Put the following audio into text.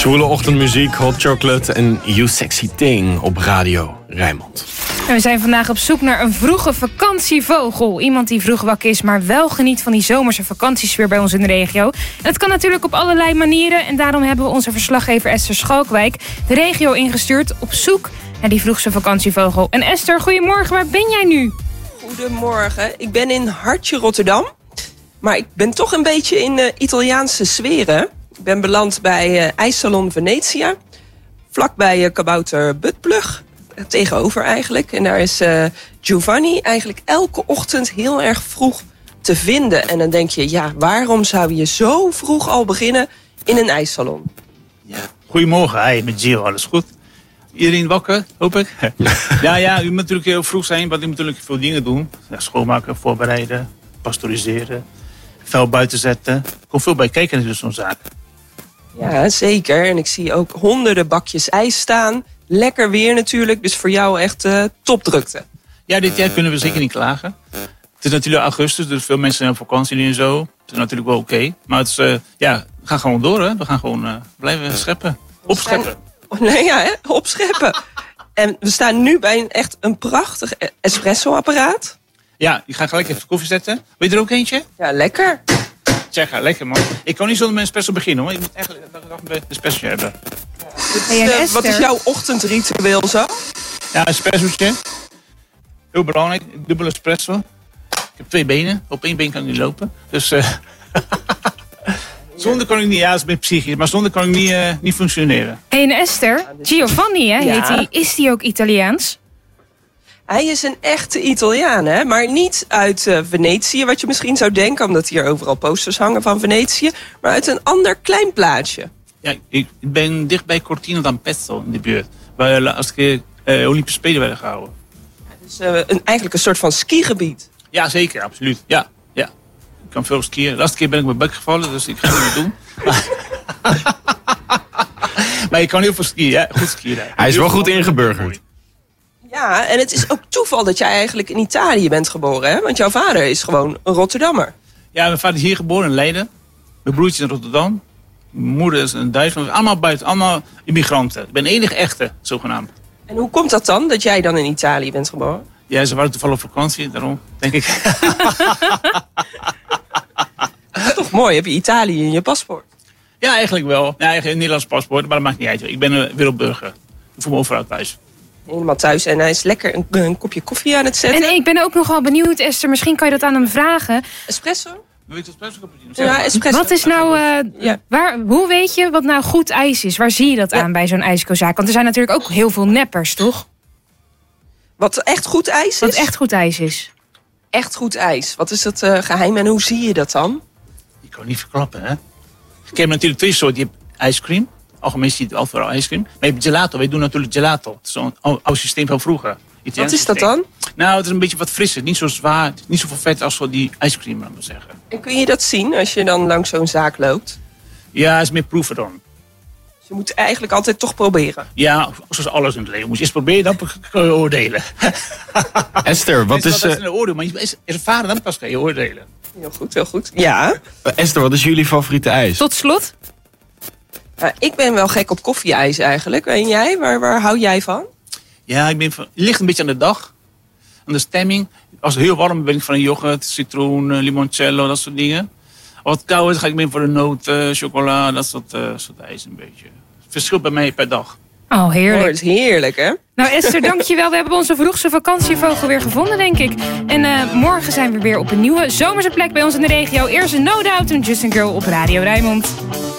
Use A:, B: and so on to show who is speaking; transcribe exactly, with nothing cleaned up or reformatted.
A: Zwoele ochtendmuziek, hot chocolate en You Sexy Thing op Radio Rijnmond.
B: En we zijn vandaag op zoek naar een vroege vakantievogel. Iemand die vroeg wakker is, maar wel geniet van die zomerse vakantiesfeer bij ons in de regio. En dat kan natuurlijk op allerlei manieren. En daarom hebben we onze verslaggever Esther Schalkwijk de regio ingestuurd op zoek naar die vroegse vakantievogel. En Esther, goedemorgen, waar ben jij nu?
C: Goedemorgen, ik ben in Hartje Rotterdam. Maar ik ben toch een beetje in uh, Italiaanse sferen. Ik ben beland bij uh, IJssalon Venetia. Vlakbij uh, Kabouter Buttplug. Tegenover eigenlijk. En daar is uh, Giovanni eigenlijk elke ochtend heel erg vroeg te vinden. En dan denk je, ja, waarom zou je zo vroeg al beginnen in een ijssalon?
D: Ja. Goedemorgen, hi, met Gio, alles goed? Iedereen wakker, hoop ik? ja, ja, u moet natuurlijk heel vroeg zijn, want u moet natuurlijk veel dingen doen. Ja, schoonmaken, voorbereiden, pasteuriseren, vuil buiten zetten. Er komt veel bij kijken in zo'n zaak.
C: Ja, zeker. En ik zie ook honderden bakjes ijs staan. Lekker weer natuurlijk, dus voor jou echt uh, topdrukte.
D: Ja, dit jaar kunnen we zeker niet klagen. Het is natuurlijk augustus, dus veel mensen zijn op vakantie nu en zo. Het is natuurlijk wel oké. Okay. Maar het is, uh, ja, we gaan gewoon door, hè. We gaan gewoon uh, blijven scheppen. Opscheppen.
C: Oh, nee, ja, hè? Opscheppen. En we staan nu bij een echt een prachtig espresso-apparaat.
D: Ja, ik ga gelijk even koffie zetten. Wil je er ook eentje?
C: Ja, lekker.
D: Zeg, lekker man. Ik kan niet zonder mijn espresso beginnen, hoor. Ik moet echt een espresso hebben.
C: Hey, uh, wat is jouw ochtendritueel zo?
D: Ja, espressootje. Heel belangrijk, dubbel espresso. Ik heb twee benen. Op één been kan ik niet lopen. Dus uh, zonder kan ik niet, ja, dat is met psychisch, maar zonder kan ik niet, uh, niet functioneren.
B: Hey, en Esther, Giovanni, hè,
C: ja.
B: heet hij. Is die ook Italiaans?
C: Hij is een echte Italiaan, hè? Maar niet uit uh, Venetië, wat je misschien zou denken, omdat hier overal posters hangen van Venetië, maar uit een ander klein plaatsje.
D: Ja, ik ben dicht bij Cortina d'Ampezzo in de buurt, waar de laatste keer uh, Olympische Spelen werden gehouden.
C: Dus uh, een, eigenlijk een soort van skigebied.
D: Ja, zeker, absoluut. Ja, ja. Ik kan veel skiën. De laatste keer ben ik mijn bek gevallen, dus ik ga het niet doen. Maar ik kan heel veel skiën, ja. Goed skiën. Daar.
A: Hij is wel goed ingeburgerd.
C: Ja, en het is ook toeval dat jij eigenlijk in Italië bent geboren, hè? Want jouw vader is gewoon een Rotterdammer.
D: Ja, mijn vader is hier geboren in Leiden. Mijn broertje in Rotterdam. Mijn moeder is in Duitsland. Allemaal buiten, allemaal immigranten. Ik ben de enige echte, zogenaamd.
C: En hoe komt dat dan, dat jij dan in Italië bent geboren?
D: Ja, ze waren toevallig op vakantie, daarom, denk ik.
C: Dat is toch mooi, heb je Italië in je paspoort?
D: Ja, eigenlijk wel. Ja, eigenlijk een Nederlands paspoort, maar dat maakt niet uit. Ik ben een wereldburger. Ik voel me overal thuis.
C: Helemaal thuis en hij is lekker een, een kopje koffie aan het zetten.
B: En ik ben ook nogal benieuwd, Esther, misschien kan je dat aan hem vragen.
C: Espresso?
D: Wil je het espresso cappuccino?
C: Ja, espresso.
B: Wat is nou, uh,
C: ja.
B: waar, hoe weet je wat nou goed ijs is? Waar zie je dat
C: ja.
B: aan bij zo'n ijskozaak? Want er zijn natuurlijk ook heel veel neppers, toch?
C: Wat echt goed ijs is?
B: Wat echt goed ijs is.
C: Echt goed ijs. Wat is dat uh, geheim en hoe zie je dat dan?
D: Ik kan niet verklappen, hè. Ik heb natuurlijk twee soorten. Je hebt ijscream. Algemeen zie je overal ijscream. Maar je hebt gelato. Wij doen natuurlijk gelato. Het is zo'n oud systeem van vroeger.
C: Wat is dat dan?
D: Nou, het is een beetje wat frisser. Niet zo zwaar. Niet zoveel vet als voor die ijscream, laat maar zeggen.
C: En kun je dat zien als je dan langs zo'n zaak loopt?
D: Ja, het is meer proeven dan.
C: Dus je moet eigenlijk altijd toch proberen.
D: Ja, zoals alles in het leven. Moet je eens proberen, dan kun je oordelen.
A: Esther, wat is...
D: Dat is een oordeel, maar je is ervaren, dan pas kan je oordelen.
C: Heel goed, heel goed. Ja.
A: Uh, Esther, wat is jullie favoriete ijs?
B: Tot slot?
C: Uh, ik ben wel gek op koffieijs eigenlijk. En jij, waar, waar hou jij van?
D: Ja, ik ben van, het ligt een beetje aan de dag. Aan de stemming. Als het heel warm ben ik van een yoghurt, citroen, limoncello, dat soort dingen. Als het koud is, ga ik meer voor de noten, chocola, dat soort, uh, soort ijs een beetje. Het verschilt bij mij per dag.
B: Oh, heerlijk.
C: Oh, het is heerlijk, hè?
B: Nou, Esther, dankjewel. We hebben onze vroegste vakantievogel weer gevonden, denk ik. En uh, morgen zijn we weer op een nieuwe zomerse plek bij ons in de regio. Eerst een No Doubt en Just a Girl op Radio Rijnmond.